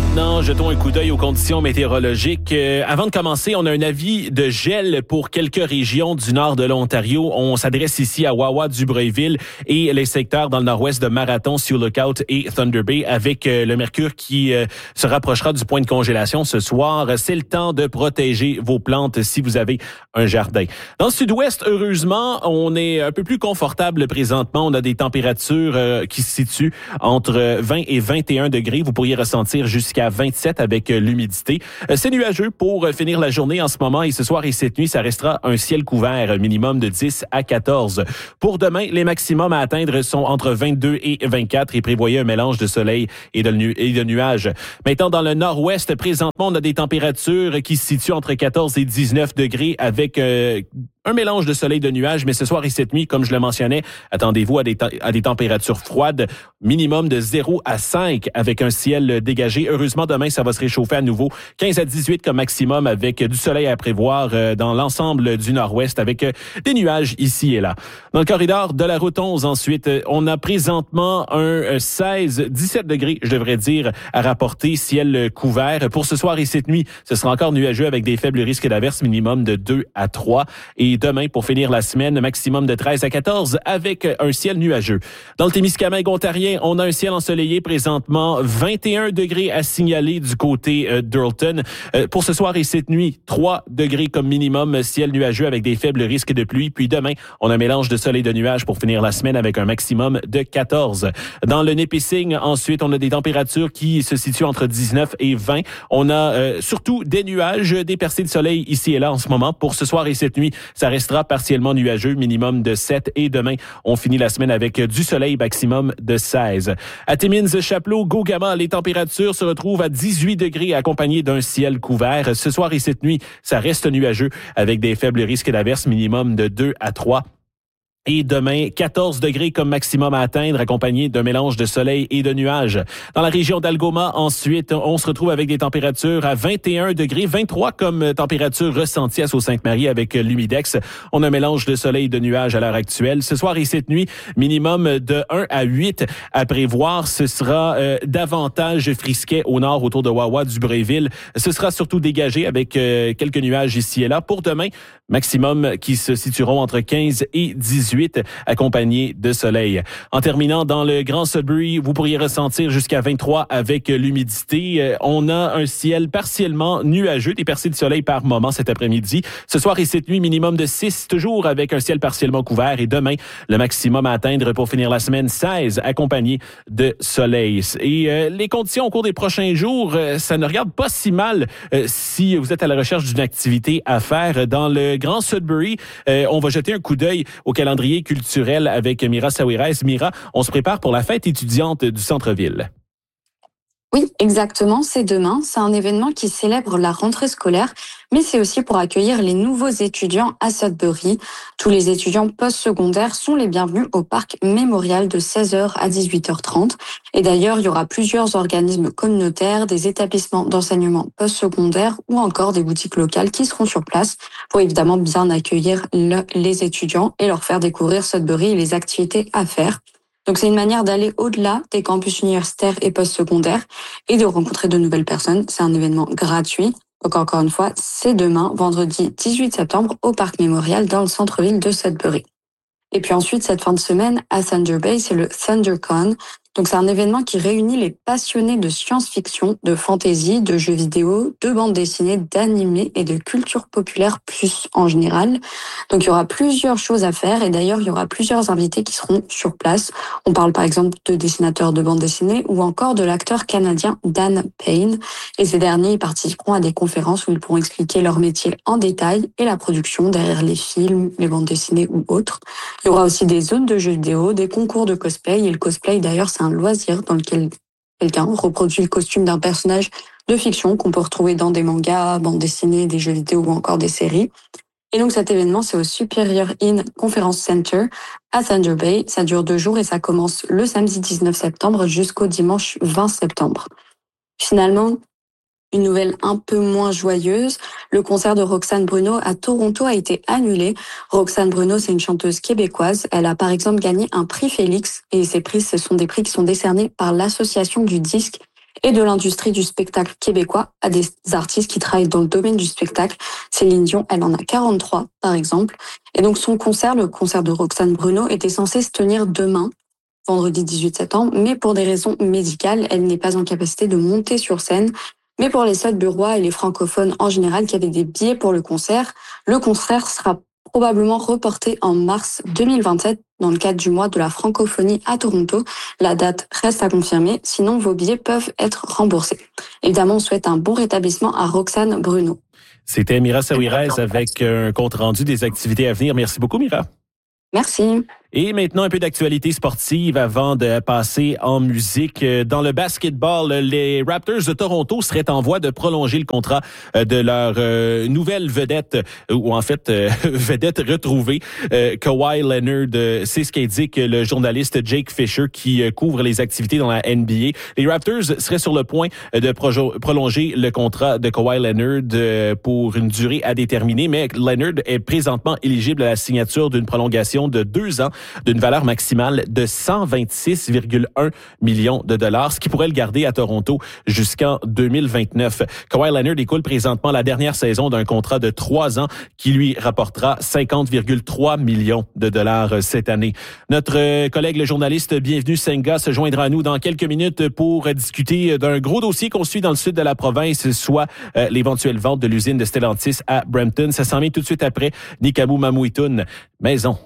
Maintenant, jetons un coup d'œil aux conditions météorologiques. Avant de commencer, on a un avis de gel pour quelques régions du nord de l'Ontario. On s'adresse ici à Wawa, Dubreuilville et les secteurs dans le nord-ouest de Marathon, Sioux Lookout et Thunder Bay avec le mercure qui se rapprochera du point de congélation ce soir. C'est le temps de protéger vos plantes si vous avez un jardin. Dans le sud-ouest, heureusement, on est un peu plus confortable présentement. On a des températures qui se situent entre 20 et 21 degrés. Vous pourriez ressentir jusqu'à 27 avec l'humidité. C'est nuageux pour finir la journée en ce moment et ce soir et cette nuit, ça restera un ciel couvert, minimum de 10 à 14. Pour demain, les maximums à atteindre sont entre 22 et 24 et prévoyez un mélange de soleil et de nuages. Maintenant, dans le nord-ouest, présentement, on a des températures qui se situent entre 14 et 19 degrés avec un mélange de soleil et de nuages, mais ce soir et cette nuit, comme je le mentionnais, attendez-vous à des températures froides, minimum de 0 à 5 avec un ciel dégagé. Heureusement, demain, ça va se réchauffer à nouveau. 15 à 18 comme maximum avec du soleil à prévoir dans l'ensemble du nord-ouest avec des nuages ici et là. Dans le corridor de la route 11, ensuite, on a présentement un 17 degrés, je devrais dire, à rapporter, ciel couvert. Pour ce soir et cette nuit, ce sera encore nuageux avec des faibles risques d'averses, minimum de 2 à 3. Et demain, pour finir la semaine, maximum de 13 à 14 avec un ciel nuageux. Dans le Témiscamingue ontarien, on a un ciel ensoleillé présentement, 21 degrés à signaler du côté d'Earlton. Pour ce soir et cette nuit, 3 degrés comme minimum, ciel nuageux avec des faibles risques de pluie. Puis demain, on a un mélange de soleil et de nuages pour finir la semaine avec un maximum de 14. Dans le Nipissing, ensuite, on a des températures qui se situent entre 19 et 20. On a surtout des nuages, des percées de soleil ici et là en ce moment. Pour ce soir et cette nuit, ça restera partiellement nuageux, minimum de 7. Et demain, on finit la semaine avec du soleil, maximum de 16. À Timmins, Chapleau, Gogama, les températures se retrouvent à 18 degrés accompagnées d'un ciel couvert. Ce soir et cette nuit, ça reste nuageux avec des faibles risques d'averses, minimum de 2 à 3. Et demain, 14 degrés comme maximum à atteindre, accompagné d'un mélange de soleil et de nuages. Dans la région d'Algoma, ensuite, on se retrouve avec des températures à 21 degrés, 23 comme température ressentie à Sault-Sainte-Marie avec l'humidex. On a un mélange de soleil et de nuages à l'heure actuelle. Ce soir et cette nuit, minimum de 1 à 8 à prévoir. Ce sera davantage frisquet au nord autour de Wawa, Dubreuilville. Ce sera surtout dégagé avec quelques nuages ici et là. Pour demain, maximum qui se situeront entre 15 et 18. Accompagné de soleil. En terminant, dans le Grand Sudbury, vous pourriez ressentir jusqu'à 23 avec l'humidité. On a un ciel partiellement nuageux, des percées de soleil par moment cet après-midi. Ce soir et cette nuit, minimum de 6, toujours avec un ciel partiellement couvert. Et demain, le maximum à atteindre pour finir la semaine, 16, accompagné de soleil. Et les conditions au cours des prochains jours, ça ne regarde pas si mal si vous êtes à la recherche d'une activité à faire. Dans le Grand Sudbury, on va jeter un coup d'œil au calendrier culturel avec Mira Saouirez. Mira, on se prépare pour la fête étudiante du centre-ville. Oui, exactement, c'est demain. C'est un événement qui célèbre la rentrée scolaire, mais c'est aussi pour accueillir les nouveaux étudiants à Sudbury. Tous les étudiants postsecondaires sont les bienvenus au parc mémorial de 16h à 18h30. Et d'ailleurs, il y aura plusieurs organismes communautaires, des établissements d'enseignement postsecondaire ou encore des boutiques locales qui seront sur place pour évidemment bien accueillir les étudiants et leur faire découvrir Sudbury et les activités à faire. Donc c'est une manière d'aller au-delà des campus universitaires et postsecondaires et de rencontrer de nouvelles personnes. C'est un événement gratuit. Donc encore une fois, c'est demain, vendredi 18 septembre, au Parc Mémorial dans le centre-ville de Sudbury. Et puis ensuite, cette fin de semaine, à Thunder Bay, c'est le ThunderCon. Donc c'est un événement qui réunit les passionnés de science-fiction, de fantasy, de jeux vidéo, de bande dessinée, d'animés et de culture populaire plus en général. Donc il y aura plusieurs choses à faire et d'ailleurs il y aura plusieurs invités qui seront sur place. On parle par exemple de dessinateurs de bande dessinée ou encore de l'acteur canadien Dan Payne. Et ces derniers participeront à des conférences où ils pourront expliquer leur métier en détail et la production derrière les films, les bandes dessinées ou autres. Il y aura aussi des zones de jeux vidéo, des concours de cosplay et le cosplay d'ailleurs c'est un loisir dans lequel quelqu'un reproduit le costume d'un personnage de fiction qu'on peut retrouver dans des mangas, bandes dessinées, des jeux vidéo ou encore des séries. Et donc cet événement, c'est au Superior Inn Conference Center à Thunder Bay. Ça dure 2 jours et ça commence le samedi 19 septembre jusqu'au dimanche 20 septembre. Finalement, une nouvelle un peu moins joyeuse, le concert de Roxane Bruno à Toronto a été annulé. Roxane Bruno, c'est une chanteuse québécoise. Elle a par exemple gagné un prix Félix et ces prix, ce sont des prix qui sont décernés par l'Association du disque et de l'industrie du spectacle québécois à des artistes qui travaillent dans le domaine du spectacle. Céline Dion, elle en a 43 par exemple. Et donc son concert, le concert de Roxane Bruno, était censé se tenir demain, vendredi 18 septembre, mais pour des raisons médicales, elle n'est pas en capacité de monter sur scène. Mais pour les Sudburois et les francophones en général qui avaient des billets pour le concert sera probablement reporté en mars 2027 dans le cadre du mois de la francophonie à Toronto. La date reste à confirmer, sinon vos billets peuvent être remboursés. Évidemment, on souhaite un bon rétablissement à Roxane Bruno. C'était Mira Saouirez avec un compte-rendu des activités à venir. Merci beaucoup, Mira. Merci. Et maintenant, un peu d'actualité sportive avant de passer en musique. Dans le basketball, les Raptors de Toronto seraient en voie de prolonger le contrat de leur nouvelle vedette, ou en fait, vedette retrouvée, Kawhi Leonard. C'est ce qu'indique le journaliste Jake Fisher qui couvre les activités dans la NBA. Les Raptors seraient sur le point de prolonger le contrat de Kawhi Leonard pour une durée à déterminer, mais Leonard est présentement éligible à la signature d'une prolongation de 2 ans d'une valeur maximale de 126,1 millions de dollars, ce qui pourrait le garder à Toronto jusqu'en 2029. Kawhi Leonard écoule présentement la dernière saison d'un contrat de 3 ans qui lui rapportera 50,3 millions de dollars cette année. Notre collègue, le journaliste Bienvenu Senga, se joindra à nous dans quelques minutes pour discuter d'un gros dossier qu'on suit dans le sud de la province, soit l'éventuelle vente de l'usine de Stellantis à Brampton. Ça s'en vient tout de suite après Nikamou Mamouitoun. Maison.